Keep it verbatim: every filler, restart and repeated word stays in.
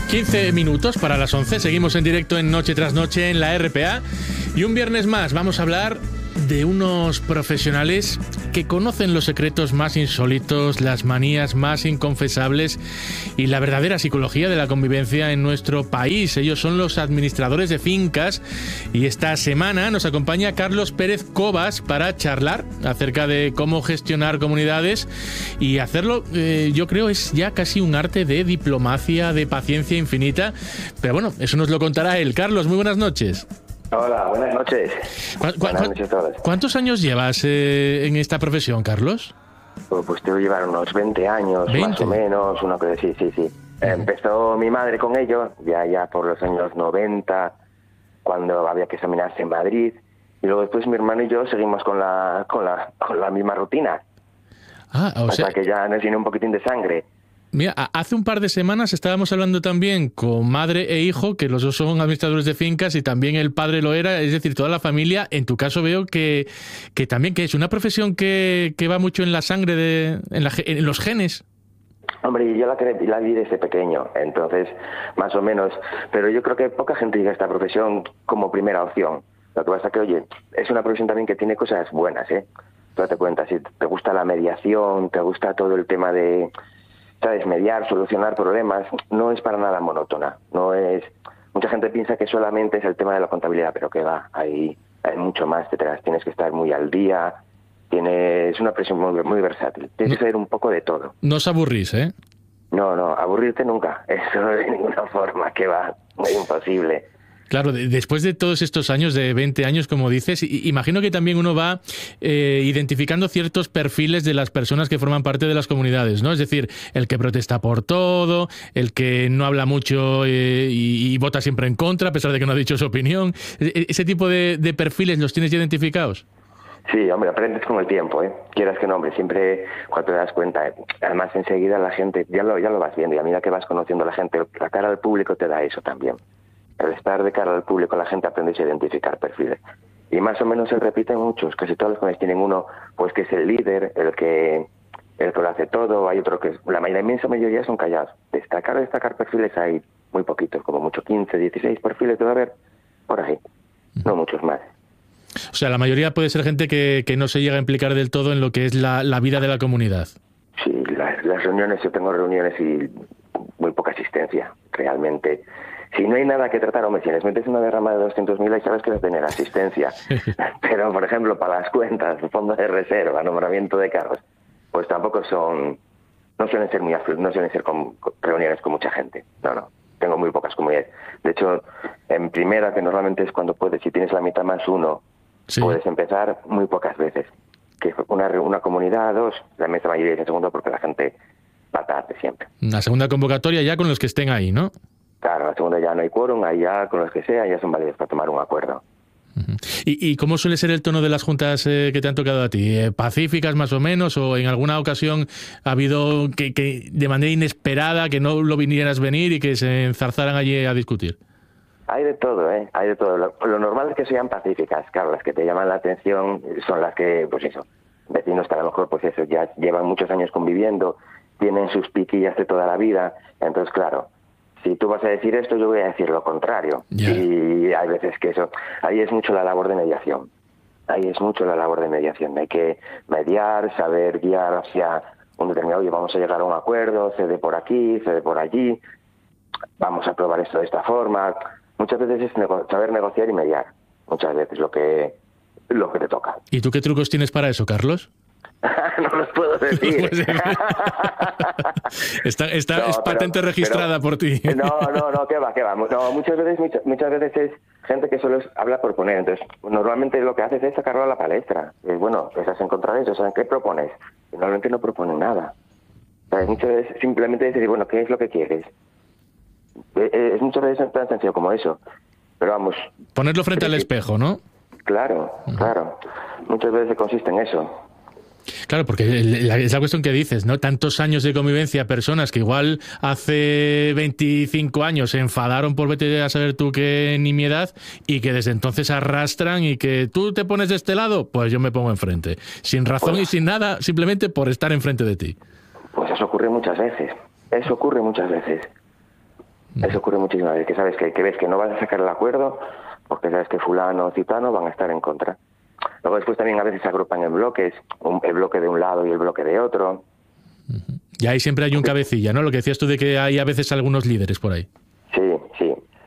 quince minutos para las once. Seguimos en directo en Noche tras Noche en la R P A. Y un viernes más vamos a hablar de unos profesionales que conocen los secretos más insólitos, las manías más inconfesables y la verdadera psicología de la convivencia en nuestro país. Ellos son los administradores de fincas y esta semana nos acompaña Carlos Pérez Cobas para charlar acerca de cómo gestionar comunidades y hacerlo, eh, yo creo, es ya casi un arte de diplomacia, de paciencia infinita. Pero bueno, eso nos lo contará él. Carlos, muy buenas noches. Hola, buenas noches. ¿Cu cu buenas noches a todos. ¿Cuántos años llevas eh, en esta profesión, Carlos? Pues, pues te voy a llevar unos veinte años, ¿veinte? Más o menos, una cosa así, sí, sí. Uh-huh. Empezó mi madre con ello, ya ya por los años noventa, cuando había que examinarse en Madrid, y luego después mi hermano y yo seguimos con la con la, con la misma rutina. Ah, o sea... Hasta que ya nos viene un poquitín de sangre. Mira, hace un par de semanas estábamos hablando también con madre e hijo, que los dos son administradores de fincas y también el padre lo era, es decir, toda la familia. En tu caso veo que, que también que es una profesión que, que va mucho en la sangre, de, en, la, en los genes. Hombre, yo la, la vi desde pequeño, entonces, más o menos, pero yo creo que poca gente llega a esta profesión como primera opción. Lo que pasa es que, oye, es una profesión también que tiene cosas buenas, ¿eh? Tú date cuenta, si te gusta la mediación, te gusta todo el tema de... ¿sabes? Mediar, solucionar problemas, no es para nada monótona. No es, mucha gente piensa que solamente es el tema de la contabilidad, pero que va, hay, hay mucho más detrás. Tienes que estar muy al día, tienes una presión muy, muy versátil. Tienes que saber un poco de todo. No os aburrís, ¿eh? No, no, aburrirte nunca. Eso de ninguna forma, que va, es imposible. Claro, de, después de todos estos años, de veinte años, como dices, y, imagino que también uno va eh, identificando ciertos perfiles de las personas que forman parte de las comunidades, ¿no? Es decir, el que protesta por todo, el que no habla mucho eh, y, y vota siempre en contra, a pesar de que no ha dicho su opinión. E ¿Ese tipo de, de perfiles los tienes ya identificados? Sí, hombre, aprendes con el tiempo, ¿eh? Quieras que no, hombre, siempre cuando te das cuenta, ¿eh? Además enseguida la gente, ya lo, ya lo vas viendo, y a medida que vas conociendo a la gente, la cara al público te da eso también. Al estar de cara al público, la gente aprende a identificar perfiles. Y más o menos se repiten muchos, casi todos los comunidades tienen uno, pues que es el líder, el que el que lo hace todo, hay otro que, la mayoría, inmensa mayoría son callados. Destacar destacar perfiles hay muy poquitos, como mucho quince, dieciséis perfiles debe haber por ahí, no muchos más. O sea, la mayoría puede ser gente que, que no se llega a implicar del todo en lo que es la, la vida de la comunidad. Sí, las, las reuniones, yo tengo reuniones y muy poca asistencia, realmente. Si no hay nada que tratar, hombre, si les metes una derrama de doscientos mil, ahí sabes que vas a tener asistencia. Pero, por ejemplo, para las cuentas, fondo de reserva, nombramiento de cargos, pues tampoco son, no suelen ser muy no suelen ser con, con reuniones con mucha gente. No, no, tengo muy pocas comunidades. De hecho, en primera, que normalmente es cuando puedes, si tienes la mitad más uno, sí, puedes empezar muy pocas veces. Que una, una comunidad, dos, la mesa mayoría es en segundo porque la gente va tarde siempre. La segunda convocatoria ya con los que estén ahí, ¿no? Claro, la segunda ya no hay quórum, ahí ya con los que sea ya son válidos para tomar un acuerdo. Uh-huh. ¿Y, ¿Y cómo suele ser el tono de las juntas eh, que te han tocado a ti? ¿Eh, ¿Pacíficas más o menos? ¿O en alguna ocasión ha habido que, que de manera inesperada, que no lo vinieras venir y que se enzarzaran allí a discutir? Hay de todo, ¿eh? Hay de todo. Lo, lo normal es que sean pacíficas, claro, las que te llaman la atención son las que, pues eso, vecinos que a lo mejor, pues eso, ya llevan muchos años conviviendo, tienen sus piquillas de toda la vida, entonces, claro, si tú vas a decir esto, yo voy a decir lo contrario. Yeah. Y hay veces que eso, ahí es mucho la labor de mediación. Ahí es mucho la labor de mediación. Hay que mediar, saber guiar hacia un determinado, oye, vamos a llegar a un acuerdo, cede por aquí, cede por allí, vamos a probar esto de esta forma. Muchas veces es nego saber negociar y mediar. Muchas veces lo que, lo que te toca. ¿Y tú qué trucos tienes para eso, Carlos? No los puedo decir. está, está, no, es patente pero, registrada pero, por ti. No, no, no, que va, que va. No, muchas veces, muchas, muchas veces es gente que solo es, habla por poner. Entonces, normalmente lo que haces es sacarlo a la palestra. Es, bueno, estás en contra de eso, ¿saben qué propones? Y normalmente no proponen nada. ¿Sabes? Muchas veces simplemente decir, bueno, ¿qué es lo que quieres? Es muchas veces tan sencillo como eso. Pero vamos... Ponerlo frente al espejo, ¿no? Claro, uh-huh. claro. Muchas veces consiste en eso. Claro, porque es la cuestión que dices, ¿no? Tantos años de convivencia, personas que igual hace veinticinco años se enfadaron por vete a saber tú qué nimiedad y que desde entonces arrastran y que tú te pones de este lado, pues yo me pongo enfrente. Sin razón pues, y sin nada, simplemente por estar enfrente de ti. Pues eso ocurre muchas veces. Eso ocurre muchas veces. Eso ocurre muchísimas veces, que sabes que, que ves que no vas a sacar el acuerdo porque sabes que fulano o citano van a estar en contra. Luego después también a veces se agrupan en bloques, un, el bloque de un lado y el bloque de otro. Y ahí siempre hay un cabecilla, ¿no? Lo que decías tú de que hay a veces algunos líderes por ahí.